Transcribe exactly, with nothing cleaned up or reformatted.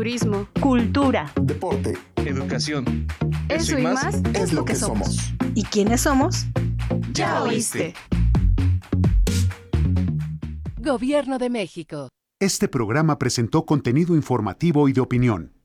turismo, cultura, deporte, educación. Eso, Eso y más, más es lo que somos. ¿Y quiénes somos? Ya oíste. Gobierno de México. Este programa presentó contenido informativo y de opinión.